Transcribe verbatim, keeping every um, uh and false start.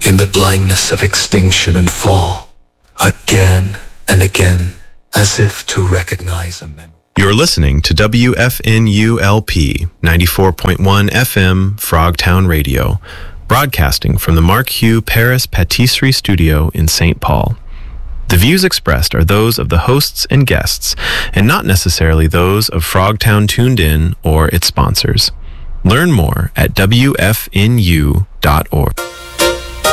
in the blindness of extinction and fall, again and again, as if to recognize a memory. You're listening to W F N U L P ninety-four point one F M Frogtown Radio, broadcasting from the Mark Hugh Paris Patisserie Studio in Saint Paul. The views expressed are those of the hosts and guests, and not necessarily those of Frogtown Tuned In or its sponsors. Learn more at W F N U dot org.